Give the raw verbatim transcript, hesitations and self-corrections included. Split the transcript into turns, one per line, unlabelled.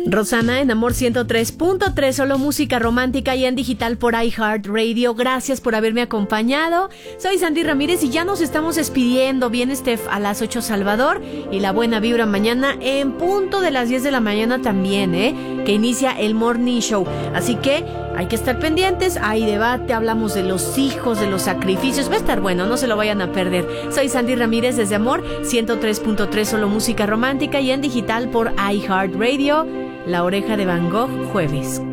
Rosana en Amor ciento tres punto tres, solo música romántica y en digital por iHeartRadio. Gracias por haberme acompañado. Soy Sandy Ramírez y ya nos estamos despidiendo. Viene Steph a las ocho Salvador y la buena vibra mañana en punto de las diez de la mañana también, ¿eh? Que inicia el Morning Show. Así que hay que estar pendientes. Hay debate, hablamos de los hijos, de los sacrificios. Va a estar bueno, no se lo vayan a perder. Soy Sandy Ramírez desde Amor ciento tres punto tres, solo música romántica y en digital por iHeartRadio. La Oreja de Van Gogh, jueves.